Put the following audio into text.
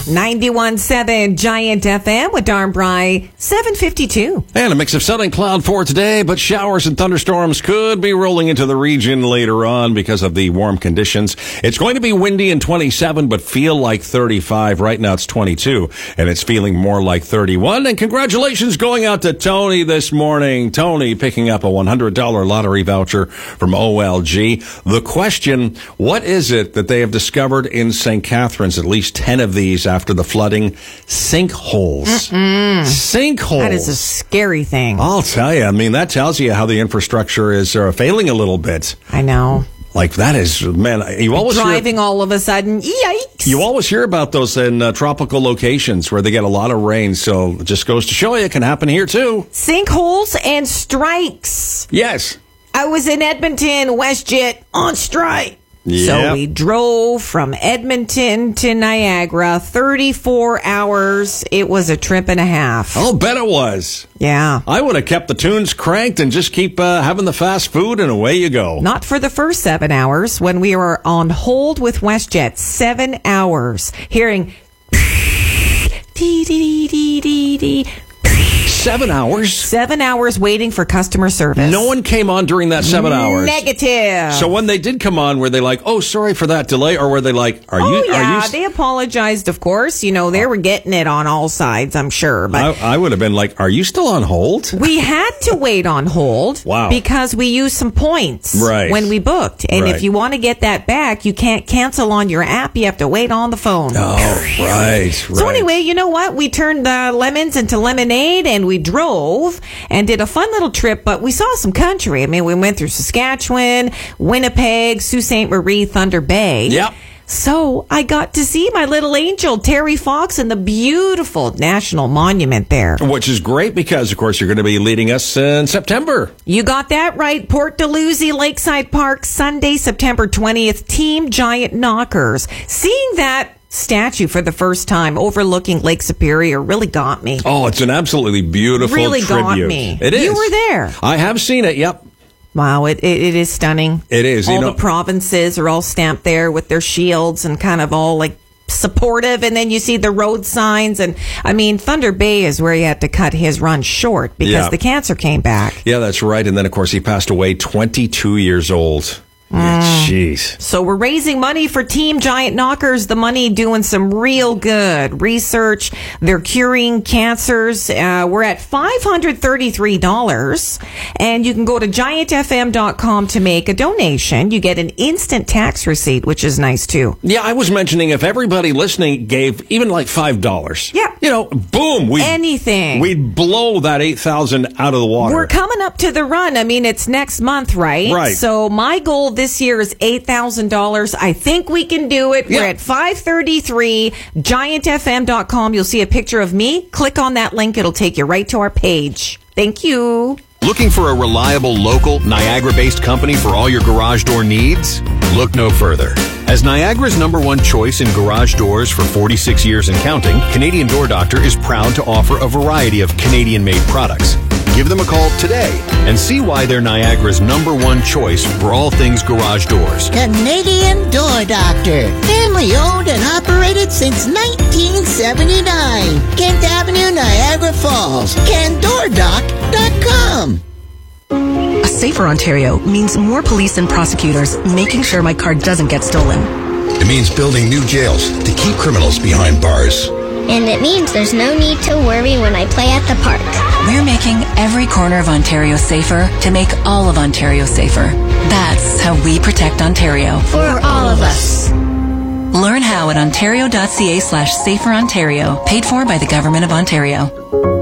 91.7 Giant FM with Darn Bry, 7:52. And a mix of sun and cloud for today, but showers and thunderstorms could be rolling into the region later on because of the warm conditions. It's going to be windy and 27, but feel like 35. Right now it's 22, and it's feeling more like 31. And congratulations going out to Tony this morning. Tony picking up a $100 lottery voucher from OLG. The question, what is it that they have discovered in St. Catharines? At least 10 of these after the flooding. Sinkholes. Sinkholes. That is a scary thing. I'll tell you. I mean, that tells you how the infrastructure is failing a little bit. I know. Like, that is, man, you always driving all of a sudden, yikes. You always hear about those in tropical locations where they get a lot of rain, so it just goes to show you it can happen here, too. Sinkholes and strikes. Yes. I was in Edmonton, WestJet, on strike. Yep. So we drove from Edmonton to Niagara, 34 hours. It was a trip and a half. I'll bet it was. Yeah. I would have kept the tunes cranked and just keep having the fast food, and away you go. Not for the first 7 hours. When we were on hold with WestJet, 7 hours, hearing dee dee dee dee dee. 7 hours? 7 hours waiting for customer service. No one came on during that 7 hours. Negative. So when they did come on, were they like, "Oh, sorry for that delay," or were they like, "Are you?" They apologized, of course. You know, they were getting it on all sides, I'm sure. But I would have been like, "Are you still on hold?" We had to wait on hold. Wow. Because we used some points right. when we booked. And if you want to get that back, you can't cancel on your app. You have to wait on the phone. Oh, right. So anyway, you know what? We turned the lemons into lemonade, and we drove and did a fun little trip, but we saw some country. I mean, we went through Saskatchewan, Winnipeg, Sault Ste. Marie, Thunder Bay. Yep. So I got to see my little angel, Terry Fox, and the beautiful National Monument there. Which is great because, of course, you're going to be leading us in September. You got that right. Port Dalhousie, Lakeside Park, Sunday, September 20th, Team Giant Knockers. Seeing that statue for the first time overlooking Lake Superior really got me. Oh, it's an absolutely beautiful really tribute. Got me. It is. You were there. I have seen it, yep. Wow, it is stunning. It is. All the provinces are all stamped there with their shields and kind of all like supportive, and then you see the road signs. And I mean, Thunder Bay is where he had to cut his run short because the cancer came back. Yeah, that's right. And then, of course, he passed away 22 years old. Jeez. So we're raising money for Team Giant Knockers. The money doing some real good research. They're curing cancers. We're at $533, and you can go to giantfm.com to make a donation. You get an instant tax receipt, which is nice too. Yeah, I was mentioning if everybody listening gave even like $5. Yeah. You know, boom. Anything. We'd blow that 8,000 out of the water. We're coming up to the run. I mean, it's next month, right? Right. So my goal this year is $8,000. I think we can do it. Yeah. We're at 533, giantfm.com. You'll see a picture of me. Click on that link. It'll take you right to our page. Thank you. Looking for a reliable, local, Niagara-based company for all your garage door needs? Look no further. As Niagara's #1 choice in garage doors for 46 years and counting, Canadian Door Doctor is proud to offer a variety of Canadian-made products. Give them a call today and see why they're Niagara's #1 choice for all things garage doors. Canadian Door Doctor. Family owned and operated since 1979. Kent Avenue, Niagara Falls. CanDoorDoc.com. A safer Ontario means more police and prosecutors making sure my car doesn't get stolen. It means building new jails to keep criminals behind bars. And it means there's no need to worry when I play at the park. We're making every corner of Ontario safer to make all of Ontario safer. That's how we protect Ontario. For all of us. Learn how at ontario.ca/saferontario, paid for by the Government of Ontario.